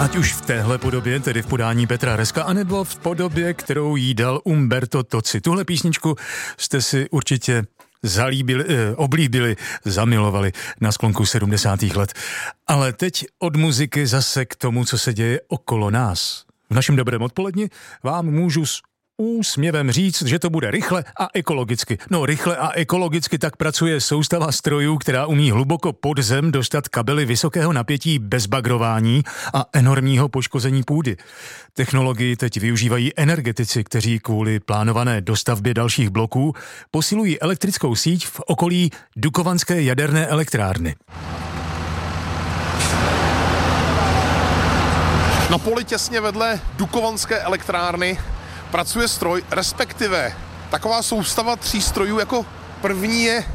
Ať už v téhle podobě, tedy v podání Petra Reska, anebo v podobě, kterou jí dal Umberto Tozzi. Tuhle písničku jste si určitě oblíbili, zamilovali na sklonku 70. let. Ale teď od muziky zase k tomu, co se děje okolo nás. V našem dobrém odpoledni vám můžu s úsměvem říct, že to bude rychle a ekologicky. No rychle a ekologicky tak pracuje soustava strojů, která umí hluboko pod zem dostat kabely vysokého napětí bez bagrování a enormního poškození půdy. Technologii teď využívají energetici, kteří kvůli plánované dostavbě dalších bloků posilují elektrickou síť v okolí Dukovanské jaderné elektrárny. Na poli těsně vedle Dukovanské elektrárny pracuje stroj, respektive taková soustava 3 strojů. Jako první je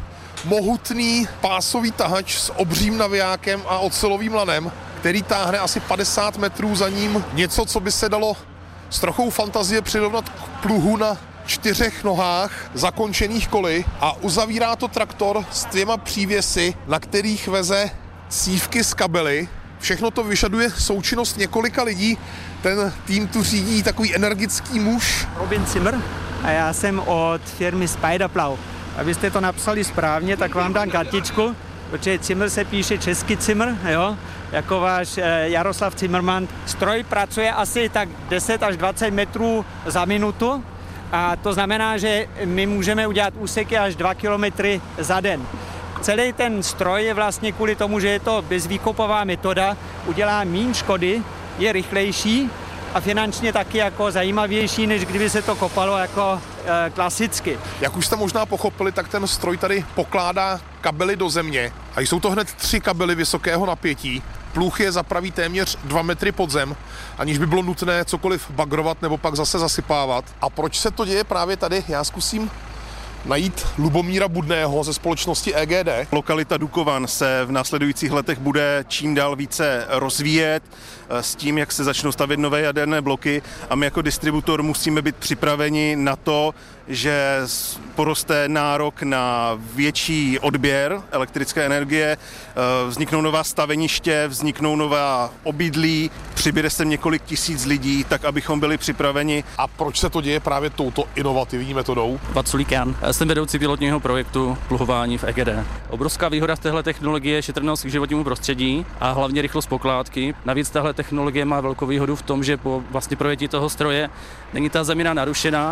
mohutný pásový tahač s obřím navijákem a ocelovým lanem, který táhne asi 50 metrů, za ním něco, co by se dalo s trochou fantazie přirovnat k pluhu na 4 nohách zakončených koly, a uzavírá to traktor s 2 přívěsy, na kterých veze cívky z kabely. Všechno to vyžaduje součinnost několika lidí. Ten tým tu řídí takový energický muž. Robin Zimmer a já jsem od firmy Spiderplow. Abyste to napsali správně, tak vám dám kartičku, protože Zimmer se píše český Zimmer, jo, jako váš Jaroslav Zimmerman. Stroj pracuje asi tak 10 až 20 metrů za minutu, a to znamená, že my můžeme udělat úseky až 2 kilometry za den. Celý ten stroj je vlastně kvůli tomu, že je to bezvýkopová metoda, udělá méně škody, je rychlejší a finančně taky jako zajímavější, než kdyby se to kopalo jako klasicky. Jak už jste možná pochopili, tak ten stroj tady pokládá kabely do země a jsou to hned 3 kabely vysokého napětí. Pluh je zapraví téměř 2 metry pod zem, aniž by bylo nutné cokoliv bagrovat nebo pak zase zasypávat. A proč se to děje právě tady? Já zkusím najít Lubomíra Budného ze společnosti EGD. Lokalita Dukovan se v následujících letech bude čím dál více rozvíjet s tím, jak se začnou stavět nové jaderné bloky, a my jako distributor musíme být připraveni na to, že poroste nárok na větší odběr elektrické energie, vzniknou nová staveniště, vzniknou nová obydlí, přibude se několik tisíc lidí, tak abychom byli připraveni. A proč se to děje právě touto inovativní metodou? Vaculík Jan. Já jsem vedoucí pilotního projektu pluhování v EGD. Obrovská výhoda z téhle technologie je šetrnost k životnímu prostředí a hlavně rychlost pokládky. Navíc tahle technologie má velkou výhodu v tom, že po vlastně projetí toho stroje není ta zemina narušená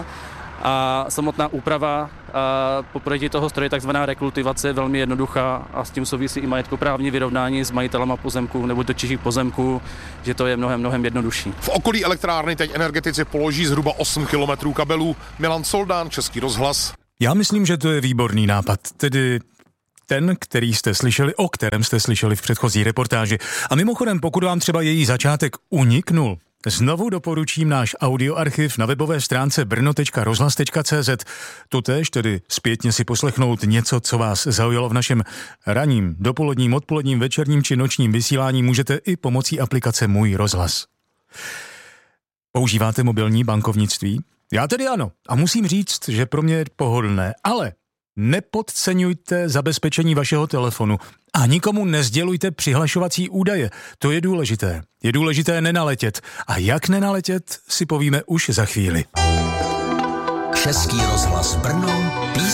a samotná úprava po projetí toho stroje, takzvaná rekultivace, je velmi jednoduchá, a s tím souvisí i majetkoprávní vyrovnání s majitelama pozemků nebo dočích pozemků, že to je mnohem jednodušší. V okolí elektrárny teď energetici položí zhruba 8 kilometrů kabelů. Milan Soldán, Český rozhlas. Já myslím, že to je výborný nápad, tedy ten, o kterém jste slyšeli v předchozí reportáži. A mimochodem, pokud vám třeba její začátek uniknul, znovu doporučím náš audioarchiv na webové stránce brno.rozhlas.cz. Tutéž, tedy zpětně si poslechnout něco, co vás zaujalo v našem ranním, dopoledním, odpoledním, večerním či nočním vysílání, můžete i pomocí aplikace Můj rozhlas. Používáte mobilní bankovnictví? Já tedy ano. A musím říct, že pro mě je pohodlné, ale nepodceňujte zabezpečení vašeho telefonu a nikomu nezdělujte přihlašovací údaje. To je důležité. Je důležité nenaletět. A jak nenaletět, si povíme už za chvíli. Český rozhlas Brno,